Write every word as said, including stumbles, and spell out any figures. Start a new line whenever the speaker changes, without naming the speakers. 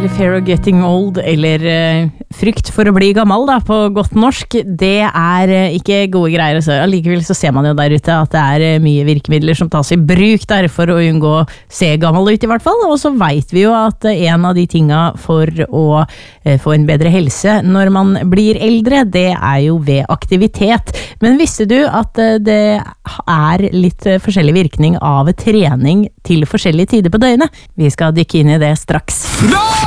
Fear of getting old, eller uh, frykt for å bli gammel da, på godt norsk, det er uh, ikke gode greier. Så allikevel så ser man jo der ute at det er uh, mye virkemidler som tas i bruk der for å unngå å se gammel ut i hvert fall, og så vet vi jo at uh, en av de tinga for å uh, få en bedre helse når man blir eldre, det er jo ved aktivitet. Men visste du at uh, det er litt uh, forskjellig virkning av trening til forskjellige tider på døgnet? Vi skal dykke inn i det straks.